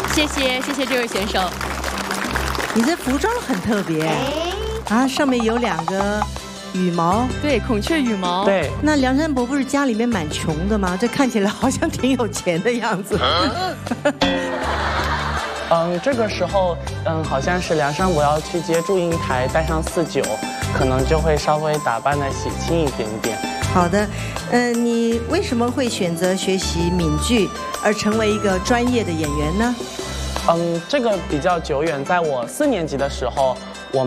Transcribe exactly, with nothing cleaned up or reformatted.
谢谢谢谢这位选手。 你这服装很特别啊，上面有两个羽毛， 对，孔雀羽毛。 对， 那梁山伯不是家里面蛮穷的吗？这看起来好像挺有钱的样子。 嗯，这个时候，嗯，好像是梁山伯要去接祝英台，带上四九，可能就会稍微打扮的喜庆一点点。 好的，呃，你为什么会选择学习闽剧，而成为一个专业的演员呢？ 嗯，这个比较久远，在我四年级的时候，